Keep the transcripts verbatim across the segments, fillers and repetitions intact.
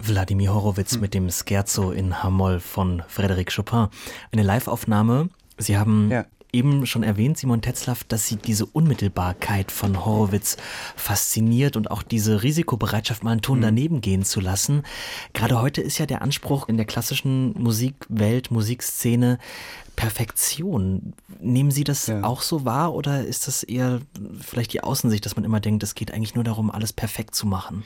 Wladimir Horowitz mit dem Scherzo in H-Moll von Frédéric Chopin. Eine Live-Aufnahme. Sie haben ja. eben schon erwähnt, Simon Tetzlaff, dass Sie diese Unmittelbarkeit von Horowitz fasziniert und auch diese Risikobereitschaft, mal einen Ton daneben gehen zu lassen. Gerade heute ist ja der Anspruch in der klassischen Musikwelt, Musikszene, Perfektion. Nehmen Sie das ja. auch so wahr oder ist das eher vielleicht die Außensicht, dass man immer denkt, es geht eigentlich nur darum, alles perfekt zu machen?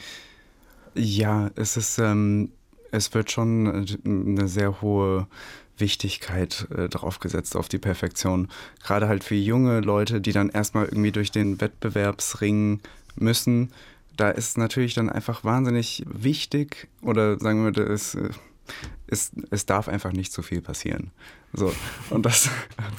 Ja, es ist, ähm, es wird schon eine sehr hohe Wichtigkeit äh, drauf gesetzt auf die Perfektion. Gerade halt für junge Leute, die dann erstmal irgendwie durch den Wettbewerbsring müssen. Da ist natürlich dann einfach wahnsinnig wichtig oder sagen wir, es, es, es darf einfach nicht zu viel passieren. So, und das,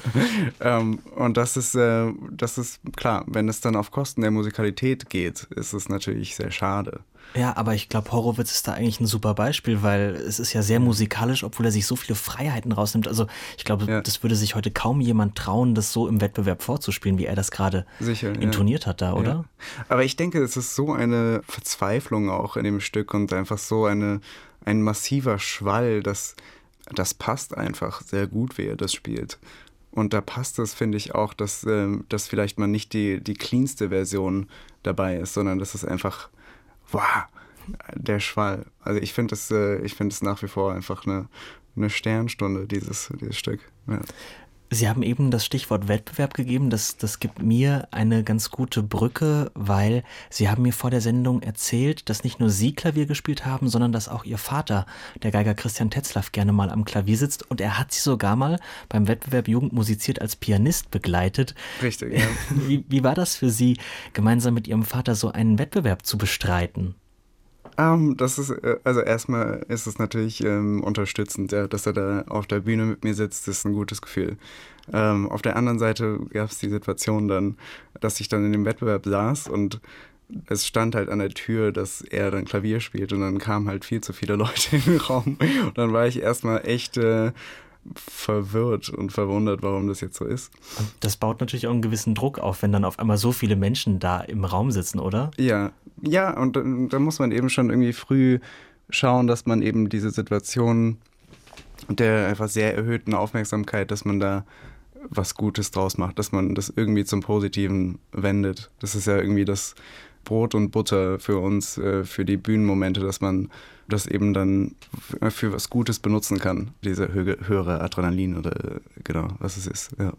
ähm, und das ist, äh, das ist klar, wenn es dann auf Kosten der Musikalität geht, ist es natürlich sehr schade. Ja, aber ich glaube, Horowitz ist da eigentlich ein super Beispiel, weil es ist ja sehr musikalisch, obwohl er sich so viele Freiheiten rausnimmt. Also ich glaube, ja. das würde sich heute kaum jemand trauen, das so im Wettbewerb vorzuspielen, wie er das gerade intoniert ja. hat da, oder? Ja. Aber ich denke, es ist so eine Verzweiflung auch in dem Stück und einfach so eine, ein massiver Schwall, dass das passt einfach sehr gut, wie er das spielt. Und da passt es, finde ich, auch, dass, äh, dass vielleicht mal nicht die, die cleanste Version dabei ist, sondern dass es einfach wow, der Schwall. Also ich finde es äh, ich finde es nach wie vor einfach eine, eine Sternstunde, dieses, dieses Stück. Ja. Sie haben eben das Stichwort Wettbewerb gegeben. Das, das gibt mir eine ganz gute Brücke, weil Sie haben mir vor der Sendung erzählt, dass nicht nur Sie Klavier gespielt haben, sondern dass auch Ihr Vater, der Geiger Christian Tetzlaff, gerne mal am Klavier sitzt. Und er hat Sie sogar mal beim Wettbewerb Jugend musiziert als Pianist begleitet. Richtig, ja. Wie, wie war das für Sie, gemeinsam mit Ihrem Vater so einen Wettbewerb zu bestreiten? Um, das ist, also erstmal ist es natürlich ähm, unterstützend, ja, dass er da auf der Bühne mit mir sitzt, ist ein gutes Gefühl. Ähm, auf der anderen Seite gab es die Situation dann, dass ich dann in dem Wettbewerb saß und es stand halt an der Tür, dass er dann Klavier spielt und dann kamen halt viel zu viele Leute in den Raum und dann war ich erstmal echt äh, verwirrt und verwundert, warum das jetzt so ist. Das baut natürlich auch einen gewissen Druck auf, wenn dann auf einmal so viele Menschen da im Raum sitzen, oder? Ja, ja, und da muss man eben schon irgendwie früh schauen, dass man eben diese Situation der einfach sehr erhöhten Aufmerksamkeit, dass man da was Gutes draus macht, dass man das irgendwie zum Positiven wendet. Das ist ja irgendwie das Brot und Butter für uns, für die Bühnenmomente, dass man das eben dann für was Gutes benutzen kann, diese höhere Adrenalin oder genau, was es ist, ja.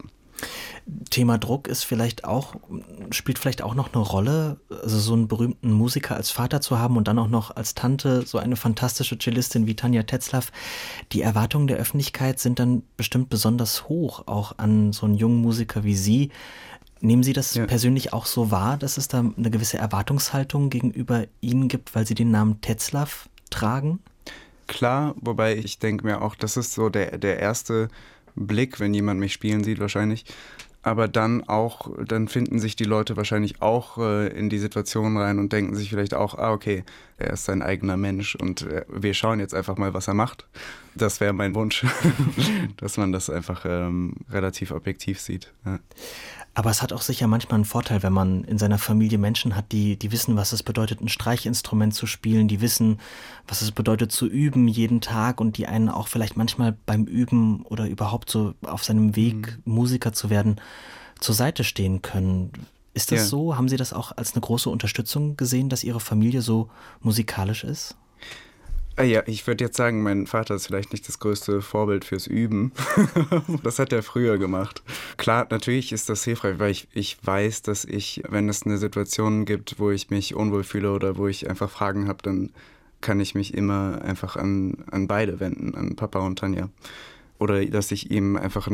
Thema Druck ist vielleicht auch, spielt vielleicht auch noch eine Rolle, also so einen berühmten Musiker als Vater zu haben und dann auch noch als Tante so eine fantastische Cellistin wie Tanja Tetzlaff. Die Erwartungen der Öffentlichkeit sind dann bestimmt besonders hoch, auch an so einen jungen Musiker wie Sie. Nehmen Sie das ja. persönlich auch so wahr, dass es da eine gewisse Erwartungshaltung gegenüber Ihnen gibt, weil Sie den Namen Tetzlaff tragen? Klar, wobei ich denke mir auch, das ist so der, der erste Blick, wenn jemand mich spielen sieht wahrscheinlich. Aber dann auch, dann finden sich die Leute wahrscheinlich auch äh, in die Situation rein und denken sich vielleicht auch, ah okay, er ist sein eigener Mensch und äh, wir schauen jetzt einfach mal, was er macht. Das wäre mein Wunsch, dass man das einfach ähm, relativ objektiv sieht. Ja. Aber es hat auch sicher manchmal einen Vorteil, wenn man in seiner Familie Menschen hat, die, die wissen, was es bedeutet, ein Streichinstrument zu spielen, die wissen, was es bedeutet zu üben jeden Tag und die einen auch vielleicht manchmal beim Üben oder überhaupt so auf seinem Weg, mhm. Musiker zu werden, zur Seite stehen können. Ist das ja. so? Haben Sie das auch als eine große Unterstützung gesehen, dass Ihre Familie so musikalisch ist? Ja, ich würde jetzt sagen, mein Vater ist vielleicht nicht das größte Vorbild fürs Üben. Das hat er früher gemacht. Klar, natürlich ist das hilfreich, weil ich, ich weiß, dass ich, wenn es eine Situation gibt, wo ich mich unwohl fühle oder wo ich einfach Fragen habe, dann kann ich mich immer einfach an, an beide wenden, an Papa und Tanja. Oder dass ich ihm einfach